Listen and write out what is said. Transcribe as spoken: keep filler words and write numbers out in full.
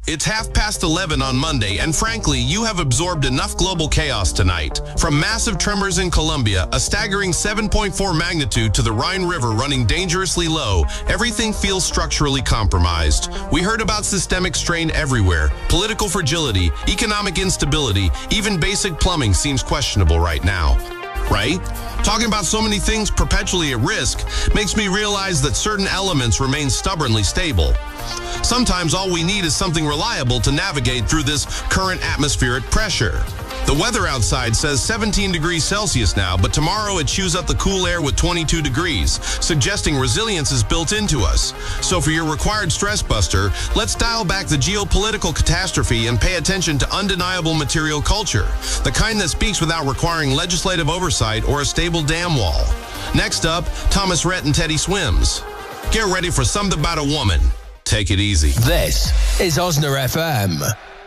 It's half past eleven on Monday, and frankly, you have absorbed enough global chaos tonight. From massive tremors in Colombia, a staggering seven point four magnitude, to the Rhine River running dangerously low, everything feels structurally compromised. We heard about systemic strain everywhere, political fragility, economic instability, even basic plumbing seems questionable right now. Right? Talking about so many things perpetually at risk makes me realize that certain elements remain stubbornly stable. Sometimes all we need is something reliable to navigate through this current atmospheric pressure. The weather outside says seventeen degrees Celsius now, but tomorrow it chews up the cool air with twenty-two degrees, suggesting resilience is built into us. So for your required stress buster, let's dial back the geopolitical catastrophe and pay attention to undeniable material culture, the kind that speaks without requiring legislative oversight or a stable dam wall. Next up, Thomas Rhett and Teddy Swims. Get ready for Something About a Woman. Take it easy. This is Osna F M.